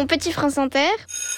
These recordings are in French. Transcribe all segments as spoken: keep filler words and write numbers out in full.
Petit France Inter.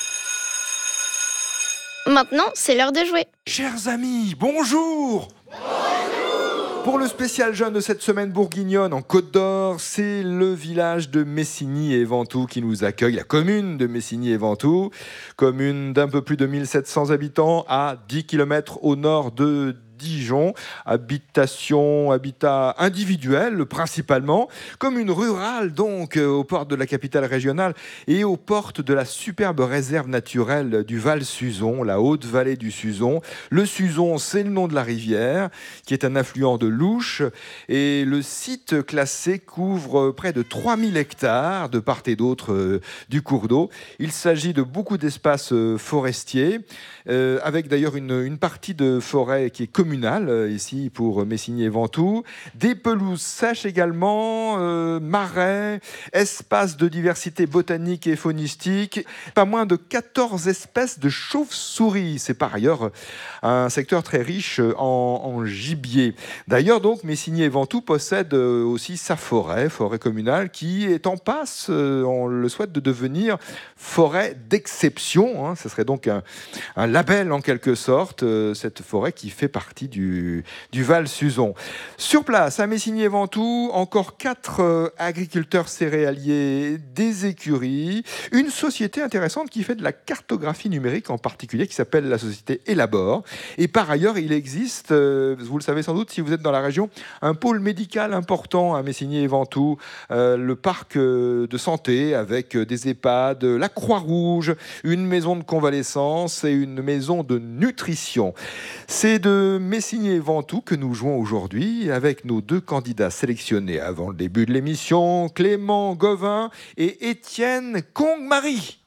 Maintenant, c'est l'heure de jouer. Chers amis, bonjour. Bonjour. Pour le spécial jeune de cette semaine bourguignonne en Côte d'Or, c'est le village de Messigny et Ventoux qui nous accueille, la commune de Messigny et Ventoux, commune d'un peu plus de mille sept cents habitants à dix kilomètres au nord de Dijon, habitation, habitat individuel principalement, commune rurale donc aux portes de la capitale régionale et aux portes de la superbe réserve naturelle du Val-Suzon, la haute vallée du Suzon. Le Suzon, c'est le nom de la rivière qui est un affluent de l'Ouche et le site classé couvre près de trois mille hectares de part et d'autre euh, du cours d'eau. Il s'agit de beaucoup d'espaces euh, forestiers euh, avec d'ailleurs une, une partie de forêt qui est communale ici pour Messigny et Ventoux, des pelouses sèches également, euh, marais, espaces de diversité botanique et faunistique, pas moins de quatorze espèces de chauves-souris. C'est par ailleurs un secteur très riche en, en gibier. D'ailleurs, donc, Messigny et Ventoux possèdent aussi sa forêt, forêt communale, qui est en passe, euh, on le souhaite, de devenir forêt d'exception. Hein. Ce serait donc un, un label en quelque sorte, euh, cette forêt qui fait partie Du, du Val-Suzon. Sur place, à Messigny et Ventoux, encore quatre euh, agriculteurs céréaliers, des écuries, une société intéressante qui fait de la cartographie numérique en particulier, qui s'appelle la société Elabore. Et par ailleurs, il existe, euh, vous le savez sans doute si vous êtes dans la région, un pôle médical important à Messigny et Ventoux, euh, le parc euh, de santé avec euh, des EHPAD, la Croix-Rouge, une maison de convalescence et une maison de nutrition. C'est de Messigny et Ventoux que nous jouons aujourd'hui avec nos deux candidats sélectionnés avant le début de l'émission, Clément Gauvin et Étienne Congmarie.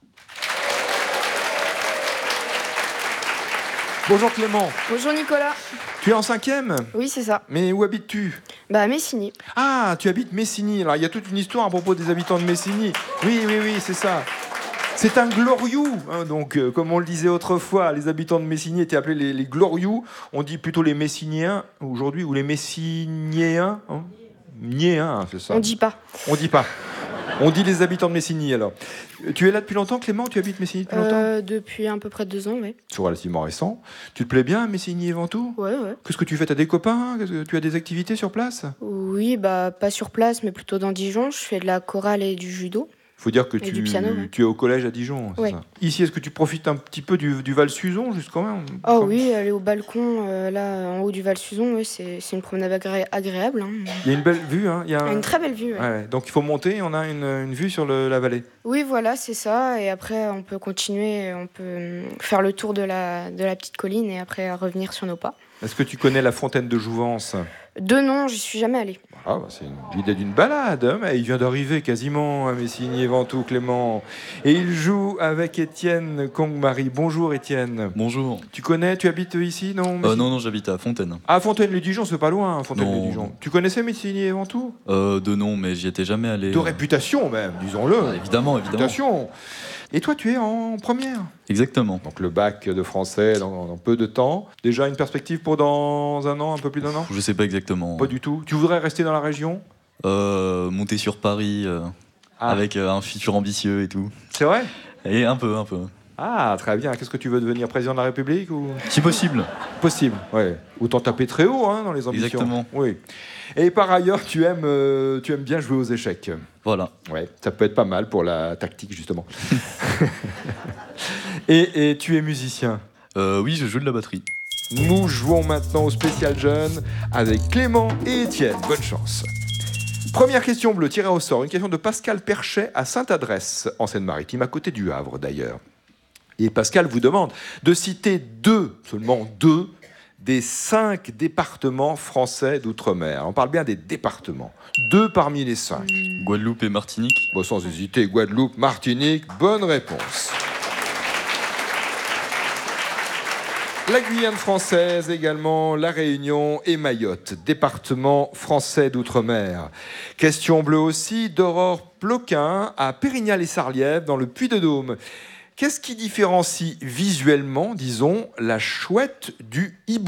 Bonjour Clément. Bonjour Nicolas. Tu es en cinquième ? Oui, c'est ça. Mais où habites-tu ? Bah, à Messigny. Ah, tu habites Messigny. Alors, il y a toute une histoire à propos des habitants de Messigny. Oui, oui, oui, c'est ça. C'est un gloriou, hein, donc euh, comme on le disait autrefois, les habitants de Messigny étaient appelés les, les glorious. On dit plutôt les Messignéens aujourd'hui, ou les Messignéens. Hein Niéens, c'est ça. On dit pas. On dit pas. On dit les habitants de Messigny alors. Tu es là depuis longtemps, Clément ? Tu habites Messigny depuis longtemps ? euh, Depuis à peu près deux ans, oui. C'est relativement récent. Tu te plais bien à Messigny et Ventoux ? Ouais, ouais. Qu'est-ce que tu fais ? Tu as des copains ? Qu'est-ce que tu as des activités sur place ? Oui, bah pas sur place, mais plutôt dans Dijon. Je fais de la chorale et du judo. Il faut dire que Et tu, du piano, ouais. tu es au collège à Dijon, c'est Ouais. ça ? Ici, est-ce que tu profites un petit peu du, du Val-Suzon, juste quand même ? Oh Comme- oui, aller au balcon, euh, là, en haut du Val-Suzon, oui, c'est c'est une promenade agré- agréable. Hein. Il y a une belle vue, hein. Il y a un- Une très belle vue. Ouais. Ouais, donc il faut monter, on a une, une vue sur le- la vallée. Oui, voilà, c'est ça. Et après, on peut continuer, on peut hum, faire le tour de la, de la petite colline et après revenir sur nos pas. Est-ce que tu connais la fontaine de Jouvence ? De nom, j'y suis jamais allée. Ah, bah, c'est une- l'idée d'une balade, hein, mais il vient d'arriver quasiment à Messigny et Ventoux, Clément. Et il joue avec Étienne Congmarie. Bonjour Étienne. Bonjour. Tu connais, tu habites ici, non Euh, Messigny non, non, j'habite à Fontaine. Ah, Fontaine-le-Dijon, c'est pas loin, hein, Non. Fontaine-le-Dijon. Tu connaissais Messigny et Ventoux ? Euh, de nom, mais j'y étais jamais allé. De euh. réputation même, disons-le. Ah, évidemment, évidemment. Réputation. Et toi, tu es en première. Exactement. Donc le bac de français dans, dans peu de temps. Déjà une perspective pour dans un an, un peu plus d'un an ? Je sais pas exactement. Pas du tout. Tu voudrais rester dans la région ? Euh, monter sur Paris euh, Ah. avec euh, un futur ambitieux et tout. C'est vrai ? Et un peu, un peu. Ah, très bien. Qu'est-ce que tu veux devenir, président de la République ou... Si possible. Possible, ouais. Autant taper très haut hein, dans les ambitions. Exactement. Oui. Et par ailleurs, tu aimes, euh, tu aimes bien jouer aux échecs. Voilà. Ouais, ça peut être pas mal pour la tactique, justement. et, et tu es musicien. Euh, oui, je joue de la batterie. Nous jouons maintenant au spécial jeune avec Clément et Étienne. Bonne chance. Première question bleue, tirée au sort. Une question de Pascal Perchet à Sainte-Adresse, en Seine-Maritime, à côté du Havre d'ailleurs. Et Pascal vous demande de citer deux, seulement deux, des cinq départements français d'outre-mer. On parle bien des départements. Deux parmi les cinq. Guadeloupe et Martinique. Bon, sans hésiter, Guadeloupe, Martinique, bonne réponse. La Guyane française également, la Réunion et Mayotte, département français d'outre-mer. Question bleue aussi d'Aurore Ploquin à Pérignal-et-Sarliève dans le Puy-de-Dôme. Qu'est-ce qui différencie visuellement, disons, la chouette du hibou ?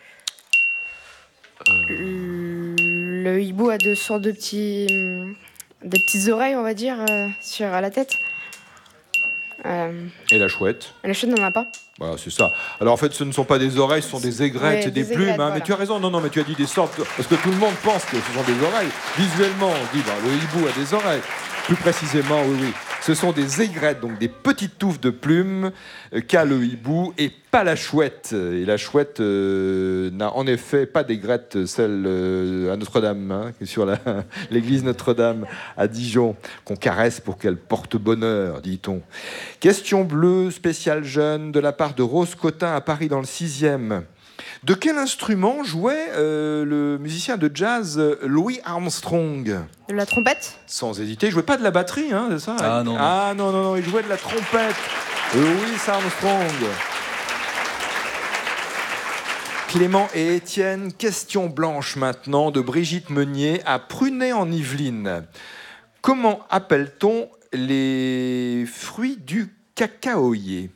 Le hibou a deux sortes de petits, des petites oreilles, on va dire, euh, sur à la tête. Euh, Et la chouette? la chouette n'en a pas. Voilà, c'est ça. Alors en fait, ce ne sont pas des oreilles, ce sont des aigrettes, Ouais, c'est des, des plumes. aigrettes, hein, voilà. Mais tu as raison, non, non, mais tu as dit des sortes. de- Parce que tout le monde pense que ce sont des oreilles. Visuellement, on dit, bah, le hibou a des oreilles. Plus précisément, oui, oui. Ce sont des aigrettes, donc des petites touffes de plumes euh, qu'a le hibou et pas la chouette. Et la chouette euh, n'a en effet pas d'aigrettes, celle euh, à Notre-Dame, hein, sur la- l'église Notre-Dame à Dijon, qu'on caresse pour qu'elle porte bonheur, dit-on. Question bleue spéciale jeune de la part de Rose Cotin à Paris dans le sixième. De quel instrument jouait euh, le musicien de jazz Louis Armstrong? De la trompette. Sans hésiter, il jouait pas de la batterie, hein, c'est ça? Ah, non, non. Ah non, non, non, il jouait de la trompette. Louis Armstrong. Clément et Étienne, question blanche maintenant de Brigitte Meunier à Prunay-en-Yvelines. Comment appelle-t-on les fruits du cacaoyer?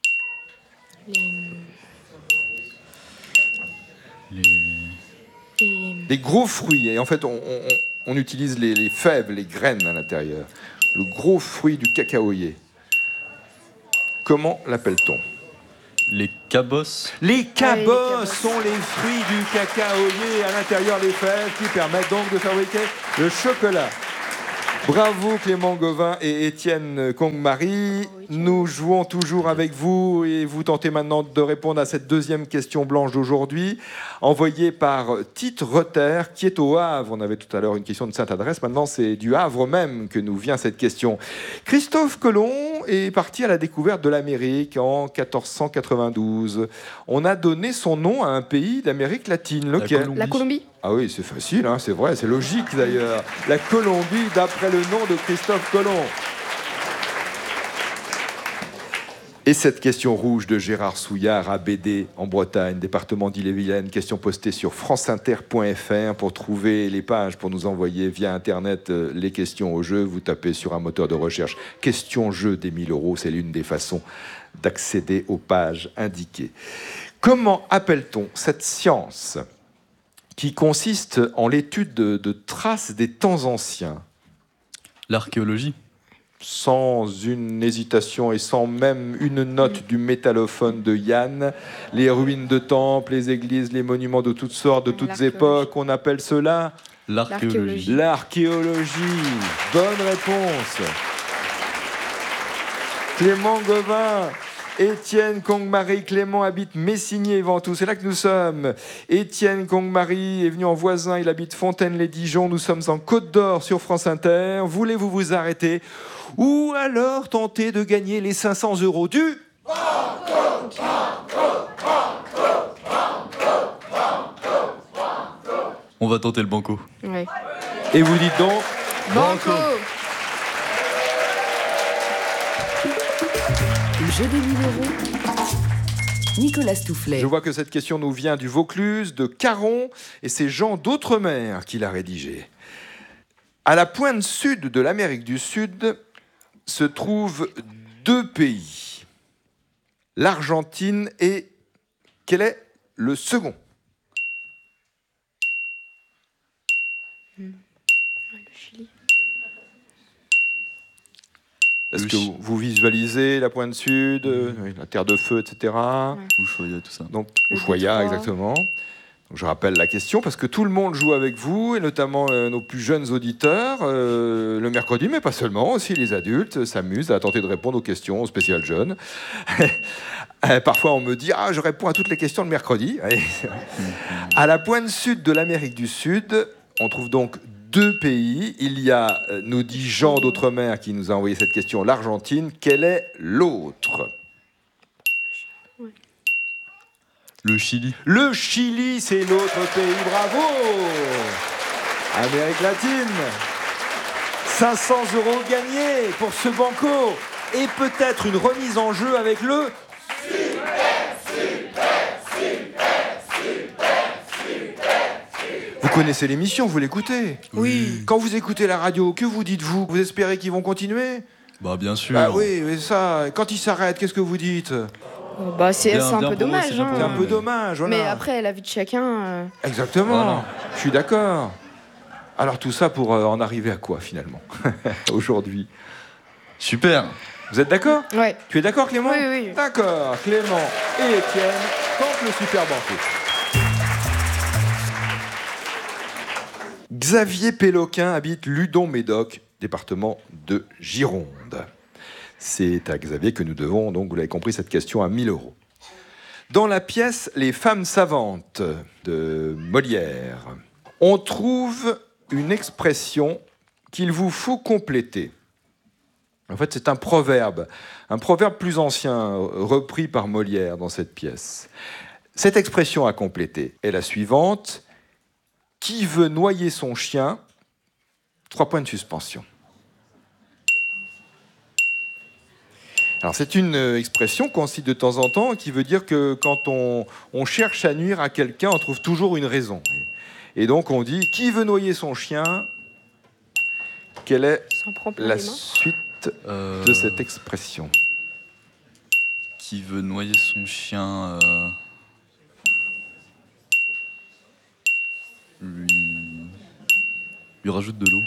Les... Et... Des gros fruits. Et en fait, on, on- on utilise les, les fèves, les graines à l'intérieur. Le gros fruit du cacaoyer. Comment l'appelle-t-on? les cabosses. Les cabosses cabosses. sont les fruits du cacaoyer, à l'intérieur les fèves qui permettent donc de fabriquer le chocolat. Bravo Clément Gauvin et Étienne Kong-Marie. Nous jouons toujours avec vous et vous tentez maintenant de répondre à cette deuxième question blanche d'aujourd'hui, envoyée par Tite Reter, qui est au Havre. On avait tout à l'heure une question de Sainte-Adresse, maintenant c'est du Havre même que nous vient cette question. Christophe Colomb est parti à la découverte de l'Amérique en quatorze cent quatre-vingt-douze. On a donné son nom à un pays d'Amérique latine, lequel? Colombie. La Colombie. Ah oui, c'est facile, hein, c'est vrai, c'est logique d'ailleurs. La Colombie, d'après le nom de Christophe Colomb. Et cette question rouge de Gérard Souillard à Bédé, en Bretagne, département d'Ille-et-Vilaine, question postée sur franceinter point f r. Pour trouver les pages, pour nous envoyer via Internet euh, les questions au jeu, vous tapez sur un moteur de recherche « Question jeu des mille euros », c'est l'une des façons d'accéder aux pages indiquées. Comment appelle-t-on cette science qui consiste en l'étude de, de traces des temps anciens? L'archéologie. Sans une hésitation et sans même une note du métallophone de Yann, les ruines de temples, les églises, les monuments de toutes sortes, de toutes L'archéologie. époques, on appelle cela L'archéologie. l'archéologie. Bonne réponse. Clément Gauvin. Étienne Kong-Marie, Clément habite Messigny et Ventoux, c'est là que nous sommes. Étienne Kong-Marie est venu en voisin, il habite Fontaine-les-Dijon, nous sommes en Côte d'Or sur France Inter. Voulez-vous vous arrêter ou alors tenter de gagner les cinq cents euros du... On va tenter le banco. Ouais. Et vous dites donc... Banco. Le jeu des mille euros. Nicolas Stoufflet. Je vois que cette question nous vient du Vaucluse, de Caron, et c'est Jean d'Outremer qui l'a rédigée. À la pointe sud de l'Amérique du Sud se trouvent deux pays, l'Argentine et... Quel est le second? Le Chili. Est-ce Le que Chi- vous, vous visualisez la pointe sud, euh, la terre de feu, et cetera. Ouais. Ushuaïa, tout ça. Donc, Le Ushuaïa, Détroit. exactement. Donc, je rappelle la question parce que tout le monde joue avec vous, et notamment euh, nos plus jeunes auditeurs, euh, le mercredi, mais pas seulement, aussi les adultes s'amusent à tenter de répondre aux questions spéciales jeunes. Euh, Parfois, on me dit « Ah, je réponds à toutes les questions le mercredi. » À la pointe sud de l'Amérique du Sud, on trouve donc deux pays. Il y a, euh, nous dit Jean d'Outremer qui nous a envoyé cette question, l'Argentine. Quel est l'autre? Le Chili. Le Chili, c'est l'autre pays. Bravo! Amérique latine. cinq cents euros gagnés pour ce banco. Et peut-être une remise en jeu avec le... Vous connaissez l'émission, vous l'écoutez? Oui. Quand vous écoutez la radio, que vous dites-vous? Vous espérez qu'ils vont continuer? Bah bien sûr. Ah oui, mais ça, quand ils s'arrêtent, qu'est-ce que vous dites? Oh, bah, c'est Bien- c'est un bien peu pour eux, dommage. c'est bien hein. pour C'est eux. un peu dommage, voilà. Mais après, la vie de chacun. euh, Exactement, Voilà. je suis d'accord. Alors tout ça pour euh, en arriver à quoi finalement aujourd'hui? Super. Vous êtes d'accord? Ouais. Tu es d'accord Clément? Oui, oui. D'accord, Clément et Étienne tentent le super banco. Xavier Péloquin habite Ludon-Médoc, département de Gironde. C'est à Xavier que nous devons, donc vous l'avez compris, cette question à mille euros. Dans la pièce Les femmes savantes de Molière, on trouve une expression qu'il vous faut compléter. En fait, c'est un proverbe, un proverbe plus ancien, repris par Molière dans cette pièce. Cette expression à compléter est la suivante. Qui veut noyer son chien? Trois points de suspension. Alors, c'est une expression qu'on cite de temps en temps qui veut dire que quand on, on cherche à nuire à quelqu'un, on trouve toujours une raison. Et donc, on dit, qui veut noyer son chien? Quelle est la suite Euh, de cette expression? Qui veut noyer son chien euh, lui... lui rajoute de l'eau.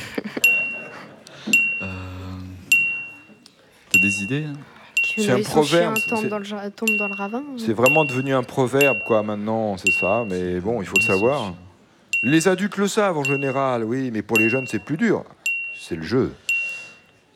euh... T'as des idées hein? C'est un proverbe. Tombe dans, le, tombe dans le ravin. C'est vraiment devenu un proverbe, quoi, maintenant, c'est ça. Mais bon, il faut le savoir. Les adultes le savent en général, oui, mais pour les jeunes, c'est plus dur. C'est le jeu.